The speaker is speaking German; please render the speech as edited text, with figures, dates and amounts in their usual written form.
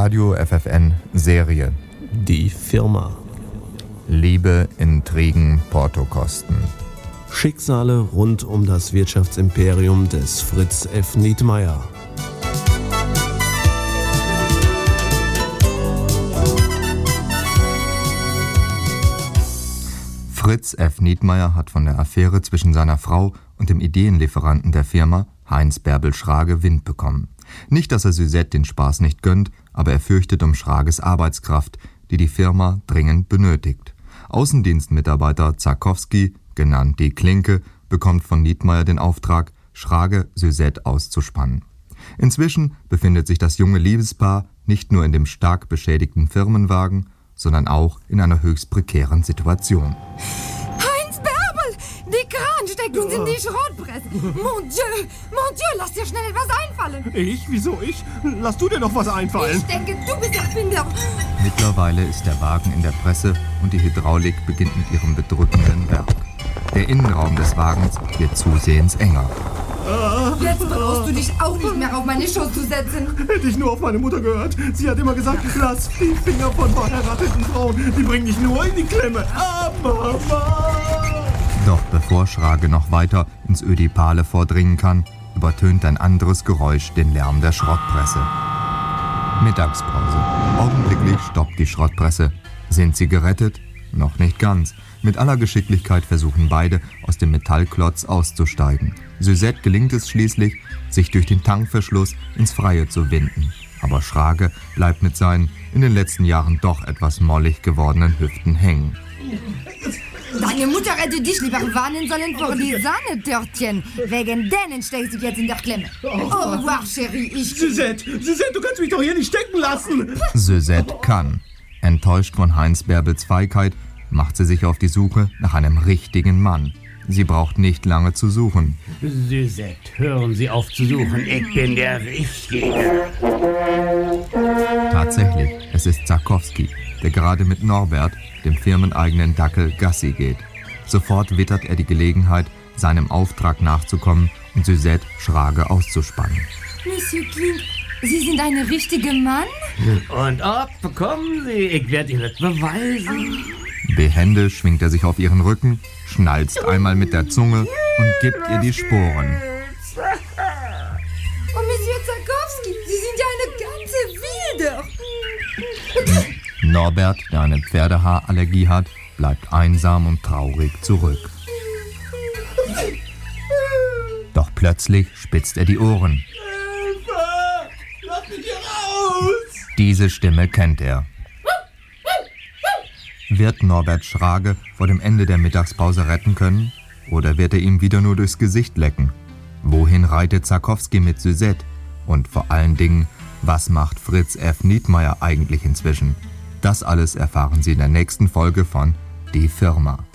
Radio FFN Serie. Die Firma. Liebe, Intrigen, Portokosten. Schicksale rund um das Wirtschaftsimperium des Fritz F. Nietmeyer. Fritz F. Nietmeyer hat von der Affäre zwischen seiner Frau und dem Ideenlieferanten der Firma, Heinz Bärbel Schrage, Wind bekommen. Nicht, dass er Suzette den Spaß nicht gönnt, aber er fürchtet um Schrages Arbeitskraft, die die Firma dringend benötigt. Außendienstmitarbeiter Zarkowski, genannt die Klinke, bekommt von Nietmeyer den Auftrag, Schrage Suzette auszuspannen. Inzwischen befindet sich das junge Liebespaar nicht nur in dem stark beschädigten Firmenwagen, sondern auch in einer höchst prekären Situation. Heinz Bärbel! Die Kran steckt uns in die Schrottpresse. Mon Dieu, lass dir schnell etwas einfallen. Ich? Wieso ich? Lass du dir doch was einfallen. Ich denke, du bist Erfinder. Mittlerweile ist der Wagen in der Presse und die Hydraulik beginnt mit ihrem bedrückenden Werk. Der Innenraum des Wagens wird zusehends enger. Jetzt brauchst du dich auch nicht mehr auf meine Schoß zu setzen. Hätte ich nur auf meine Mutter gehört. Sie hat immer gesagt, lass die Finger von verheirateten Frauen. Die bringen dich nur in die Klemme. Aber Doch bevor Schrage noch weiter ins Ödipale vordringen kann, übertönt ein anderes Geräusch den Lärm der Schrottpresse. Mittagspause. Augenblicklich stoppt die Schrottpresse. Sind sie gerettet? Noch nicht ganz. Mit aller Geschicklichkeit versuchen beide, aus dem Metallklotz auszusteigen. Suzette gelingt es schließlich, sich durch den Tankverschluss ins Freie zu winden. Aber Schrage bleibt mit seinen in den letzten Jahren doch etwas mollig gewordenen Hüften hängen. Deine Mutter hätte dich lieber warnen sollen vor die Sahnetörtchen. Wegen denen steckst du jetzt in der Klemme. Au revoir, Chérie, Suzette, du kannst mich doch hier nicht stecken lassen. Suzette kann. Enttäuscht von Heinz Bärbels Feigheit macht sie sich auf die Suche nach einem richtigen Mann. Sie braucht nicht lange zu suchen. Suzette, hören Sie auf zu suchen. Ich bin der Richtige. Tatsächlich, es ist Zarkowski, der gerade mit Norbert, dem firmeneigenen Dackel, Gassi geht. Sofort wittert er die Gelegenheit, seinem Auftrag nachzukommen und Suzette Schrage auszuspannen. Monsieur Klink, Sie sind ein richtiger Mann? Und ab, kommen Sie. Ich werde Ihnen das beweisen. Behende schwingt er sich auf ihren Rücken, schnalzt einmal mit der Zunge und gibt ihr die Sporen. Oh, Monsieur Zarkowski, Sie sind ja eine ganze Wilde. Norbert, der eine Pferdehaarallergie hat, bleibt einsam und traurig zurück. Doch plötzlich spitzt er die Ohren. Hilfe! Lass mich hier raus! Diese Stimme kennt er. Wird Norbert Schrage vor dem Ende der Mittagspause retten können? Oder wird er ihm wieder nur durchs Gesicht lecken? Wohin reitet Zarkowski mit Suzette? Und vor allen Dingen, was macht Fritz F. Nietmeyer eigentlich inzwischen? Das alles erfahren Sie in der nächsten Folge von Die Firma.